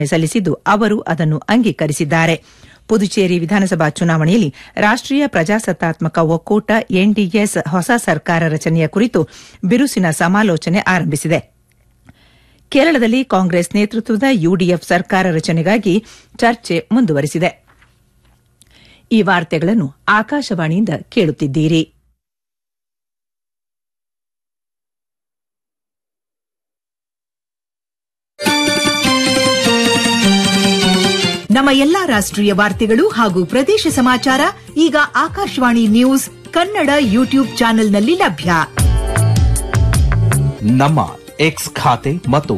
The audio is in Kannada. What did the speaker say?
ಸಲ್ಲಿಸಿದ್ದು ಅವರು ಅದನ್ನು ಅಂಗೀಕರಿಸಿದ್ದಾರೆ. ಪುದುಚೇರಿ ವಿಧಾನಸಭಾ ಚುನಾವಣೆಯಲ್ಲಿ ರಾಷ್ಟ್ರೀಯ ಪ್ರಜಾಸತ್ತಾತ್ಮಕ ಒಕ್ಕೂಟ ಎನ್ಡಿಎಸ್ ಹೊಸ ಸರ್ಕಾರ ರಚನೆಯ ಕುರಿತು ಬಿರುಸಿನ ಸಮಾಲೋಚನೆ ಆರಂಭಿಸಿದೆ. ಕೇರಳದಲ್ಲಿ ಕಾಂಗ್ರೆಸ್ ನೇತೃತ್ವದ ಯುಡಿಎಫ್ ಸರ್ಕಾರ ರಚನೆಗಾಗಿ ಚರ್ಚೆ ಮುಂದುವರೆಸಿದೆ. ಈ ವಾರ್ತೆಗಳನ್ನು ಆಕಾಶವಾಣಿಯಿಂದ ಕೇಳುತ್ತಿದ್ದೀರಿ. ನಮ್ಮ ಎಲ್ಲಾ ರಾಷ್ಟ್ರೀಯ ವಾರ್ತೆಗಳು ಹಾಗೂ ಪ್ರದೇಶ ಸಮಾಚಾರ ಈಗ ಆಕಾಶವಾಣಿ ನ್ಯೂಸ್ ಕನ್ನಡ ಯೂಟ್ಯೂಬ್ ಚಾನೆಲ್ನಲ್ಲಿ ಲಭ್ಯ. ನಮ್ಮ ಎಕ್ಸ್ ಖಾತೆ ಮತ್ತು